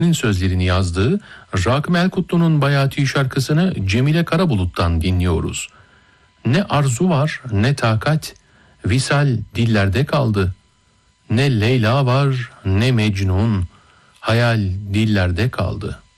sözlerini yazdığı Rakım Elkutlu'nun Bayati şarkısını Cemile Karabulut'tan dinliyoruz. Ne arzu var ne takat, visal dillerde kaldı. Ne Leyla var ne Mecnun, hayal dillerde kaldı.